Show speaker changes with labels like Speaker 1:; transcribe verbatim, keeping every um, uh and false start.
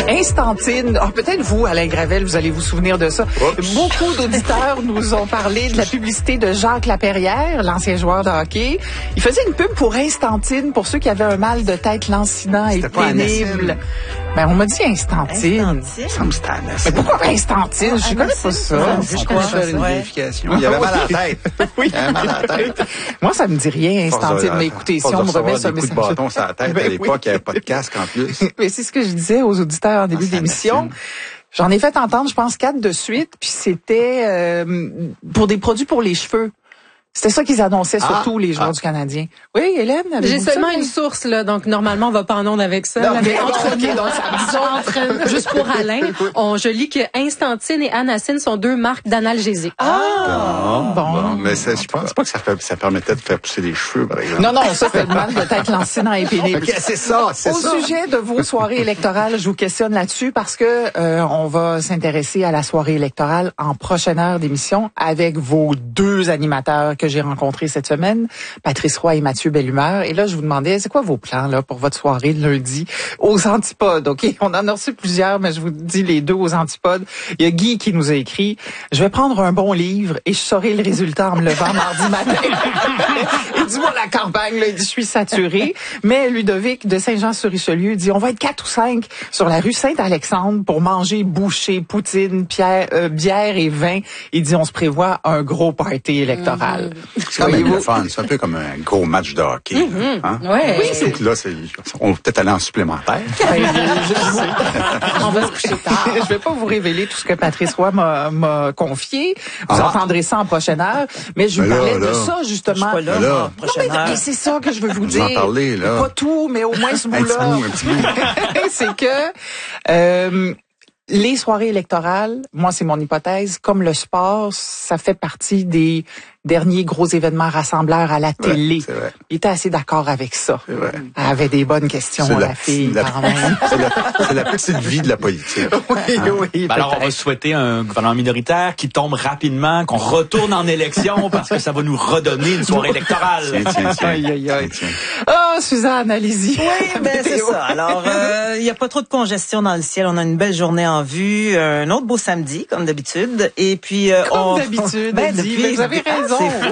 Speaker 1: Instantine. Oh, peut-être vous, Alain Gravel, vous allez vous souvenir de ça. Oups. Beaucoup d'auditeurs nous ont parlé de la publicité de Jacques Laperrière, l'ancien joueur de hockey. Il faisait une pub pour Instantine pour ceux qui avaient un mal de tête lancinant et pénible. Ben, on m'a dit Instantine.
Speaker 2: Instantine?
Speaker 3: Ça me stane.
Speaker 1: Mais pourquoi Instantine? Je connais pas ça.
Speaker 3: Je connais faire une vérification. Il y avait mal à la tête.
Speaker 1: Oui.
Speaker 3: Il y avait mal à la tête.
Speaker 1: Moi, ça me dit rien, Instantine. Mais écoutez, si on me remet ce
Speaker 3: message. Des coups de bâton sur la tête à l'époque, il n'y avait pas de casque en plus.
Speaker 1: Mais c'est ce que je disais aux auditeurs en début
Speaker 3: Ah,
Speaker 1: d'émission. J'en ai fait entendre, je pense, quatre de suite, puis c'était euh, pour des produits pour les cheveux. C'était ça qu'ils annonçaient, surtout ah, les joueurs ah. du Canadien. Oui, Hélène?
Speaker 4: J'ai seulement ça, une mais... source, là, donc normalement, on va pas en onde avec ça.
Speaker 1: Non,
Speaker 4: là,
Speaker 1: mais
Speaker 4: mais entre
Speaker 1: okay,
Speaker 4: nous,
Speaker 1: donc, ça
Speaker 4: entre, juste pour Alain, on, je lis que Instantine et Anacine sont deux marques d'analgésiques.
Speaker 1: Ah!
Speaker 3: ah bon. bon. Mais ça, je
Speaker 1: okay.
Speaker 3: pense pas que ça, fait, ça permettait de faire pousser les cheveux, par exemple.
Speaker 1: Non, non, ça, c'était le mal de tête lancinant et pénible.
Speaker 3: Okay, c'est ça, c'est
Speaker 1: Au
Speaker 3: ça.
Speaker 1: Au sujet de vos soirées électorales, je vous questionne là-dessus parce que euh, on va s'intéresser à la soirée électorale en prochaine heure d'émission avec vos deux animateurs que j'ai rencontrés cette semaine, Patrice Roy et Mathieu Bellumeur. Et là, je vous demandais, c'est quoi vos plans là pour votre soirée de lundi aux antipodes? Ok, on en a reçu plusieurs, mais je vous dis les deux aux antipodes. Il y a Guy qui nous a écrit, je vais prendre un bon livre et je saurai le résultat en me levant mardi matin. Il dit, moi, la campagne, là, il dit, je suis saturé. Mais Ludovic de Saint-Jean-sur-Richelieu dit, on va être quatre ou cinq sur la rue Saint-Alexandre pour manger bouchée, poutine, pierre, euh, bière et vin. Il dit, on se prévoit un gros party électoral.
Speaker 3: Mmh. C'est quand même le fun. C'est un peu comme un gros match de hockey.
Speaker 4: Mmh.
Speaker 3: Hein?
Speaker 4: Ouais.
Speaker 3: Oui, c'est que là, c'est, on va peut-être aller en supplémentaire.
Speaker 4: On va se coucher tard.
Speaker 1: Je vais pas vous révéler tout ce que Patrice Roy m'a, m'a confié. Vous ah. entendrez ça en prochaine heure. Mais je vous
Speaker 3: mais
Speaker 1: parlais
Speaker 3: là,
Speaker 1: de
Speaker 3: là,
Speaker 1: ça, justement.
Speaker 2: Je suis pas là,
Speaker 3: là.
Speaker 2: Non, mais,
Speaker 1: mais c'est ça que je veux vous,
Speaker 3: vous
Speaker 1: dire.
Speaker 3: En parler, là.
Speaker 1: Pas tout, mais au moins ce bout-là.
Speaker 3: Un petit bout, un petit bout.
Speaker 1: C'est que... Euh, les soirées électorales, moi c'est mon hypothèse, comme le sport, ça fait partie des derniers gros événements rassembleurs à la télé.
Speaker 3: Ouais, c'est vrai.
Speaker 1: Il était assez d'accord avec ça.
Speaker 3: C'est vrai.
Speaker 1: Elle avait des bonnes questions,
Speaker 3: c'est
Speaker 1: la,
Speaker 3: la
Speaker 1: fille,
Speaker 3: la,
Speaker 1: quand même.
Speaker 3: C'est la, c'est la petite vie de la politique.
Speaker 1: Oui,
Speaker 3: hein?
Speaker 1: oui.
Speaker 5: Ben alors, on va souhaiter un gouvernement minoritaire qui tombe rapidement, qu'on retourne en élection parce que ça va nous redonner une soirée électorale.
Speaker 3: Tiens, tiens, tiens.
Speaker 1: Aïe, aïe, aïe.
Speaker 3: Tiens, tiens.
Speaker 1: Oh, Suzanne, allez-y.
Speaker 2: Oui, ben c'est ça. Alors, il euh, y a pas trop de congestion dans le ciel. On a une belle journée en vue. Un autre beau samedi, comme d'habitude. Et puis, euh,
Speaker 1: comme
Speaker 2: on...
Speaker 1: d'habitude.
Speaker 2: Ben,
Speaker 1: depuis,
Speaker 2: depuis,
Speaker 1: vous avez raison.
Speaker 2: C'est fou.